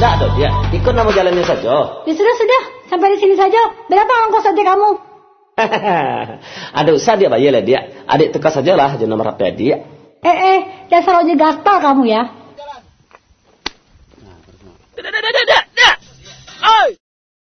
Enggak dong dia, ikut nama jalannya saja. Ya sudah, sampai di sini saja. Berapa ongkos saja kamu? Ada usah dia bayar lah dia. Adik tukar sajalah je nomor HP dia. Dasar ojek gaspal kamu ya. Dah.